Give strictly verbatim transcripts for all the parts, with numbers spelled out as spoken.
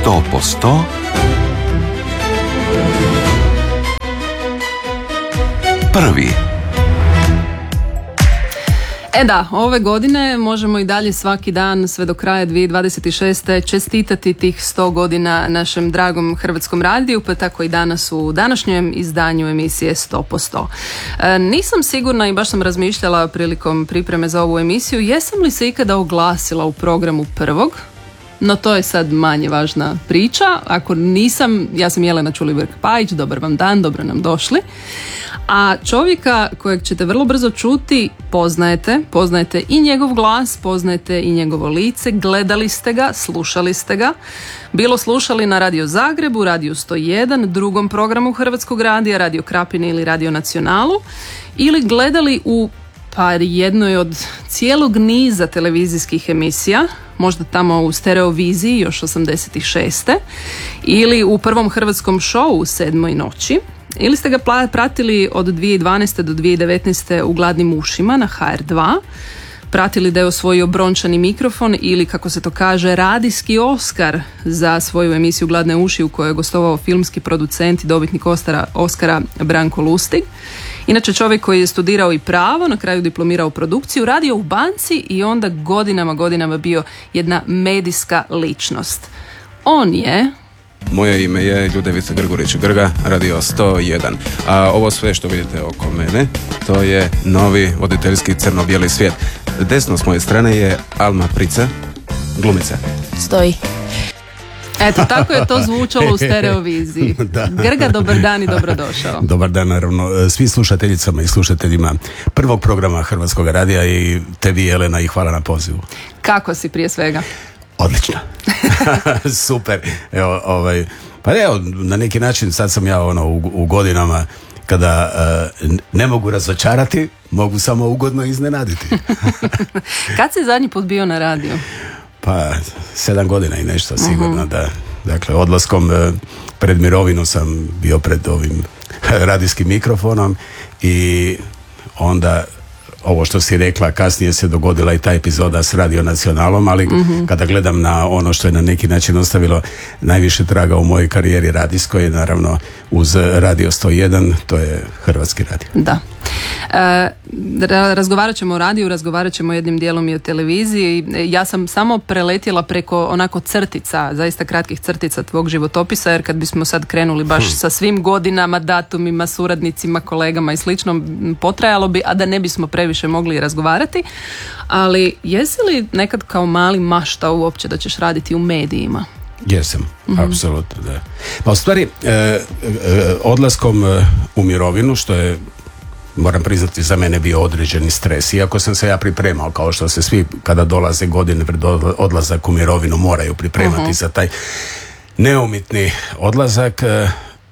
sto posto prvi. E da, ove godine možemo i dalje svaki dan sve do kraja dvije tisuće dvadeset šeste. čestitati tih sto godina našem dragom Hrvatskom radiju, pa tako i danas u današnjem izdanju emisije sto posto. E, nisam sigurna i baš sam razmišljala prilikom pripreme za ovu emisiju, jesam li se ikada oglasila u programu prvog? No to je sad manje važna priča. Ako nisam, ja sam Jelena Čulibrk-Pajić, dobar vam dan, dobro nam došli. A čovjeka kojeg ćete vrlo brzo čuti poznajete, poznajete i njegov glas, poznajete i njegovo lice, gledali ste ga, slušali ste ga, bilo slušali na Radio Zagrebu, Radio sto jedan, drugom programu Hrvatskog radija, Radio Krapini ili Radio Nacionalu, ili gledali u pa jednoj od cijelog niza televizijskih emisija, možda tamo u Stereoviziji još osamdeset šeste ili u prvom hrvatskom šovu u sedmoj noći, ili ste ga pratili od dvije tisuće dvanaeste do dvije tisuće devetnaeste u Gladnim ušima na ha er dva, pratili da je osvojio brončani mikrofon ili, kako se to kaže, radijski Oskar za svoju emisiju Gladne uši u kojoj je gostovao filmski producent i dobitnik Oskara, Oskara Branko Lustig. Inače čovjek koji je studirao i pravo, na kraju diplomirao produkciju, radio u banci i onda godinama, godinama bio jedna medijska ličnost. On je... Moje ime je Ljudevica Grgurić Grga, Radio sto jedan. A ovo sve što vidite oko mene, to je novi voditeljski crno-bijeli svijet. Desno s moje strane je Alma Prica, glumica. Stoji. Eto, tako je to zvučalo u Stereoviziji. Grga, dobar dan i dobrodošao. Dobar dan, naravno, svim slušateljicama i slušateljima prvog programa Hrvatskog radija i tebi, Jelena, i hvala na pozivu. Kako si prije svega? Odlično. Super. Evo, ovaj, pa evo, na neki način sad sam ja ono u, u godinama kada uh, ne mogu razočarati, mogu samo ugodno iznenaditi. Kad si zadnji put bio na radiju? Pa, sedam godina i nešto sigurno, uh-huh. da. Dakle, odlaskom uh, pred mirovinu sam bio pred ovim radijskim mikrofonom i onda ovo što si rekla, kasnije se dogodila i ta epizoda s Radio Nacionalom, ali uh-huh. kada gledam na ono što je na neki način ostavilo najviše traga u mojoj karijeri radijskoj, naravno uz Radio sto jedan, to je Hrvatski radio. Da. E, razgovarat ćemo o radiju, razgovarat ćemo jednim dijelom i o televiziji. Ja sam samo preletjela preko onako crtica, zaista kratkih crtica tvog životopisa, jer kad bismo sad krenuli baš hmm. sa svim godinama, datumima, suradnicima, kolegama i slično, potrajalo bi, a da ne bismo previše mogli razgovarati. Ali jesi li nekad kao mali maštao uopće da ćeš raditi u medijima? Jesam, mm-hmm. apsolutno, da. Pa u stvari, e, e, odlaskom e, u mirovinu, što je, moram priznati, za mene bio određeni stres, iako sam se ja pripremao, kao što se svi kada dolaze godine pred odlazak u mirovinu moraju pripremati uh-huh. za taj neumitni odlazak. E,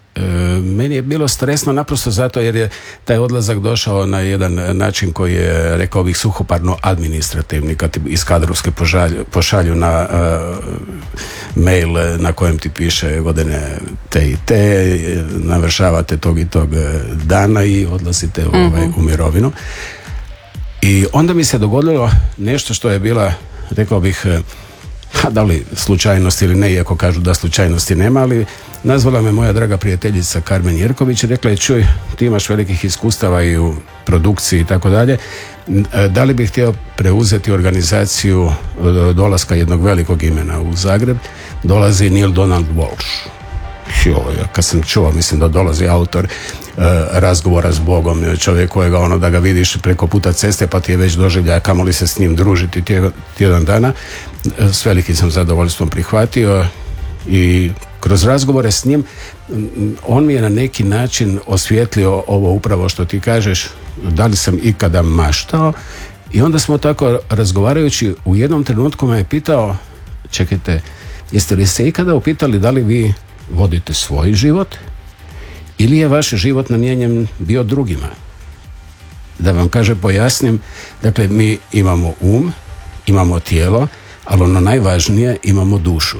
meni je bilo stresno naprosto zato jer je taj odlazak došao na jedan način koji je, rekao bih, suhoparno administrativni, kad ti iz kadrovske pošalju, pošalju na uh, mail na kojem ti piše godine te i te, navršavate tog i tog dana i odlazite u, uh-huh. ovaj, u mirovinu. I onda mi se dogodilo nešto što je bila, rekao bih, a da li slučajnost ili ne, iako kažu da slučajnosti nema, ali nazvala me moja draga prijateljica Karmen Jerković i rekla je: čuj, ti imaš velikih iskustava i u produkciji i tako dalje, da li bih htio preuzeti organizaciju dolaska jednog velikog imena u Zagreb? Dolazi Neil Donald Walsh. Jo, kad sam čuo, mislim da dolazi autor uh, razgovora s Bogom, čovjek kojega ono da ga vidiš preko puta ceste pa ti je već doživljaja, kamoli se s njim družiti tjedan dana, s velikim sam zadovoljstvom prihvatio i kroz razgovore s njim on mi je na neki način osvijetlio ovo upravo što ti kažeš, da li sam ikada maštao, i onda smo tako razgovarajući u jednom trenutku me je pitao: čekajte, jeste li se ikada upitali da li vi vodite svoj život ili je vaš život namijenjen bio drugima? Da vam kaže, pojasnim, dakle mi imamo um, imamo tijelo, ali ono najvažnije, imamo dušu.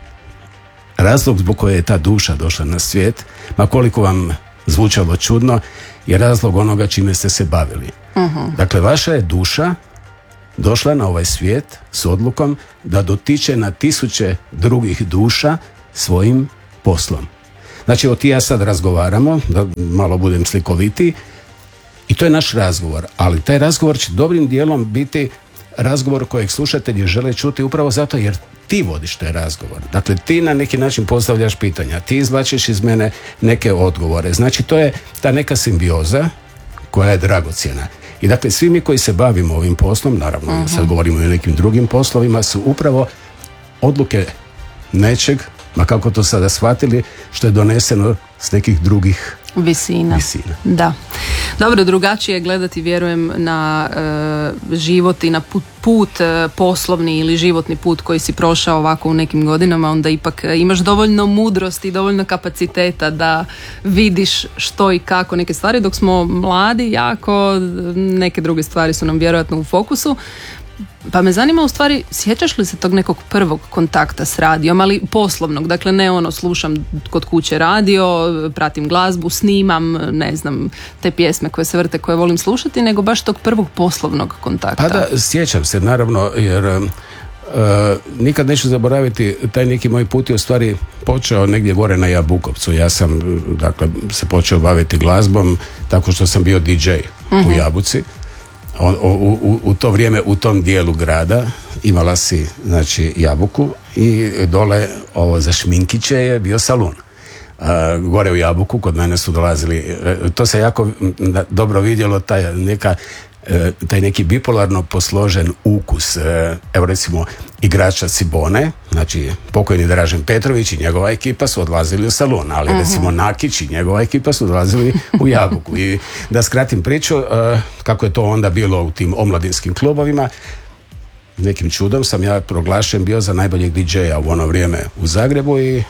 Razlog zbog koje je ta duša došla na svijet, ma koliko vam zvučalo čudno, je razlog onoga čime ste se bavili. Uh-huh. Dakle, vaša je duša došla na ovaj svijet s odlukom da dotiče na tisuće drugih duša svojim poslom. Znači, o ti ja sad razgovaramo, da malo budem slikovitiji, i to je naš razgovor, ali taj razgovor će dobrim dijelom biti razgovor kojeg slušatelji žele čuti upravo zato jer ti vodiš taj razgovor. Dakle, ti na neki način postavljaš pitanja, ti izvlačiš iz mene neke odgovore. Znači, to je ta neka simbioza koja je dragocjena. I dakle, svi mi koji se bavimo ovim poslom, naravno, uh-huh. sad govorimo i o nekim drugim poslovima, su upravo odluke nečeg, ma kako to sada shvatili, što je doneseno s nekih drugih visina. visina. Da. Dobro, drugačije je gledati, vjerujem, na e, život i na put, put e, poslovni ili životni put koji si prošao ovako u nekim godinama, onda ipak imaš dovoljno mudrosti i dovoljno kapaciteta da vidiš što i kako neke stvari. Dok smo mladi, jako neke druge stvari su nam vjerojatno u fokusu. Pa me zanima u stvari, sjećaš li se tog nekog prvog kontakta s radijom, ali poslovnog, dakle ne ono slušam kod kuće radio, pratim glazbu, snimam, ne znam, te pjesme koje se vrte, koje volim slušati, nego baš tog prvog poslovnog kontakta. Pa da, sjećam se, naravno, jer uh, nikad neću zaboraviti, taj neki moj put je u stvari počeo negdje gore na Jabukovcu. Ja sam, dakle, se počeo baviti glazbom tako što sam bio di džej uh-huh. u Jabuci. U, u, u to vrijeme u tom dijelu grada imala si, znači, Jabuku i dole ovo za Šminkiće je bio salon. Uh, gore u Jabuku kod mene su dolazili, uh, to se jako dobro vidjelo, taj, neka, uh, taj neki bipolarno posložen ukus, uh, evo recimo igrača Cibone, znači pokojni Dražen Petrović i njegova ekipa su odlazili u salon, ali uh-huh. recimo Nakić i njegova ekipa su odlazili u Jabuku. I da skratim priču, uh, kako je to onda bilo u tim omladinskim klubovima, nekim čudom sam ja proglašen bio za najboljeg di džeja u ono vrijeme u Zagrebu i uh,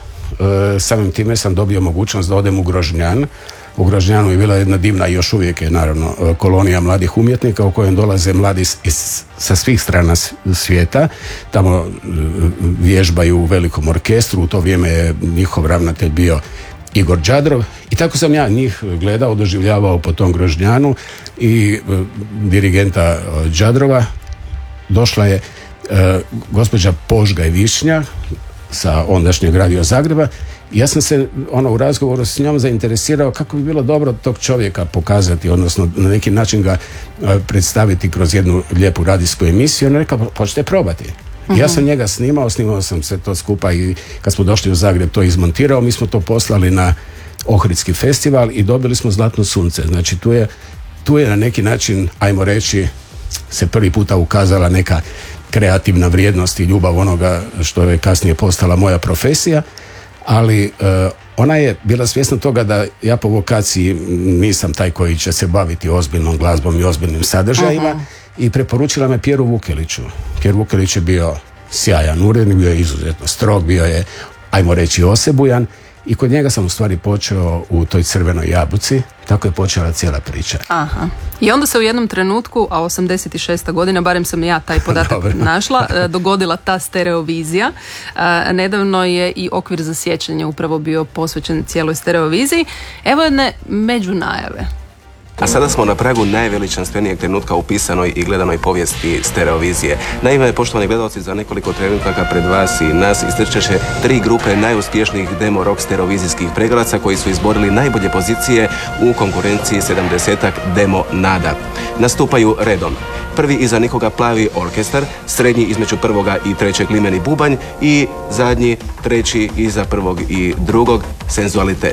samim time sam dobio mogućnost da odem u Grožnjan. U Grožnjanu je bila jedna divna i još uvijek je naravno kolonija mladih umjetnika u kojem dolaze mladi iz, sa svih strana svijeta. Tamo vježbaju u velikom orkestru, u to vrijeme je njihov ravnatelj bio Igor Đadrov i tako sam ja njih gledao, doživljavao po tom Grožnjanu i uh, dirigenta uh, Đadrova došla je uh, gospođa Požgaj Višnja sa ondašnjeg Radio Zagreba. Ja sam se ono u razgovoru s njom zainteresirao kako bi bilo dobro tog čovjeka pokazati, odnosno na neki način ga uh, predstaviti kroz jednu lijepu radijsku emisiju. Ona je rekla, počete probati. Uh-huh. Ja sam njega snimao, snimao sam se to skupa i kad smo došli u Zagreb to izmontirao, mi smo to poslali na Ohridski festival i dobili smo Zlatno sunce. Znači tu je, tu je na neki način, ajmo reći, se prvi puta ukazala neka kreativna vrijednost i ljubav onoga što je kasnije postala moja profesija, ali uh, ona je bila svjesna toga da ja po vokaciji nisam taj koji će se baviti ozbiljnom glazbom i ozbiljnim sadržajima uh-huh. i preporučila me Pjeru Vukeliću. Pjer Vukelić je bio sjajan urednik, bio je izuzetno strog, bio je, ajmo reći, osebujan i kod njega sam u stvari počeo u toj Crvenoj jabuci, tako je počela cijela priča. Aha. I onda se u jednom trenutku, a osamdeset šesta godina, barem sam ja taj podatak našla, dogodila ta stereovizija. Nedavno je i okvir za sjećanje upravo bio posvećen cijeloj stereoviziji. Evo jedne međunajave. A sada smo na pragu najveličanstvenijeg trenutka u pisanoj i gledanoj povijesti stereovizije. Naime, poštovani gledalci, za nekoliko trenutaka pred vas i nas istrčeše tri grupe najuspješnijih demo rock stereovizijskih pregalaca koji su izborili najbolje pozicije u konkurenciji sedamdesetak demo nada. Nastupaju redom. Prvi iza nikoga Plavi orkestar, srednji između prvoga i trećeg Limeni bubanj i zadnji, treći iza prvog i drugog Senzualitet.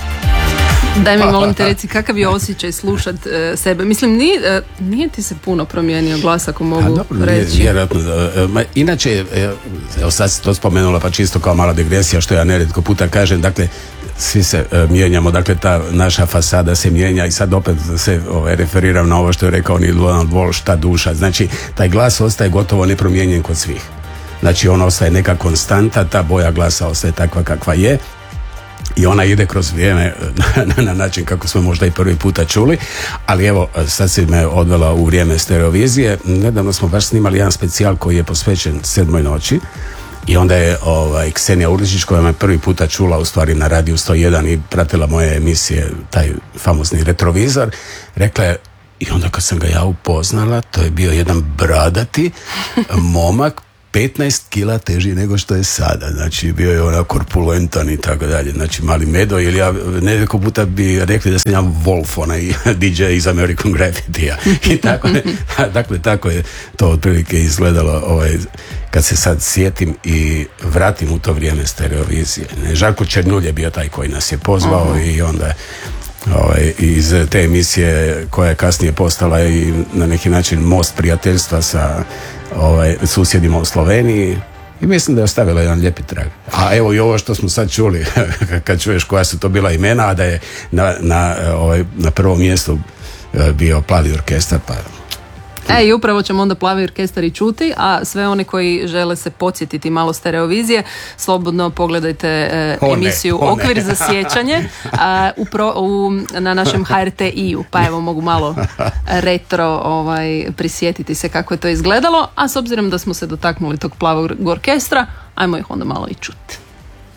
Daj mi, molim te, reci, kakav je osjećaj slušat e, sebe? Mislim, nije, e, nije ti se puno promijenio glas, ako mogu dobro, reći. Nije, vjerojatno. E, inače, e, evo sad si to spomenula, pa čisto kao mala digresija, što ja nerijetko puta kažem, dakle, svi se e, mijenjamo, dakle, ta naša fasada se mijenja i sad opet se ovaj, referiram na ovo što je rekao Neil Donald Walsh, ta duša. Znači, taj glas ostaje gotovo nepromijenjen kod svih. Znači, on ostaje neka konstanta, ta boja glasa ostaje takva kakva je. I ona ide kroz vrijeme na, na način kako smo možda i prvi puta čuli, ali evo, sad si me odvela u vrijeme stereovizije. Nedavno smo baš snimali jedan specijal koji je posvećen Sedmoj noći i onda je ovaj, Ksenija Urličić, koja me prvi puta čula u stvari na Radiju sto jedan i pratila moje emisije, taj famozni retrovizor, rekla je, I onda kad sam ga ja upoznala, to je bio jedan bradati momak, petnaest kila teži nego što je sada. Znači, bio je ona korpulentan i tako dalje. Znači, mali medo, ili ja nekoliko puta bi rekli da sam ja Wolf, onaj D J iz American Graffiti-a. I tako je, dakle, tako je to otprilike izgledalo, ovaj, kad se sad sjetim i vratim u to vrijeme stereovizije. Ne, Žarko Černulj je bio taj koji nas je pozvao uh-huh. i onda ovaj, iz te emisije koja je kasnije postala i na neki način most prijateljstva sa ovaj, susjedima u Sloveniji, i mislim da je ostavila jedan lijepi trag. A evo i ovo što smo sad čuli, kad čuješ koja su to bila imena, a da je na, na, ovaj, na prvom mjestu bio Plavi orkestar, pa... E, i upravo ćemo onda Plavi orkestar i čuti, a sve one koji žele se podsjetiti malo stereovizije, slobodno pogledajte e, emisiju one, Okvir za sjećanje a, u pro, u, na našem H R T I-u, pa evo mogu malo retro ovaj, prisjetiti se kako je to izgledalo, a s obzirom da smo se dotaknuli tog Plavog orkestra, ajmo ih onda malo i čuti.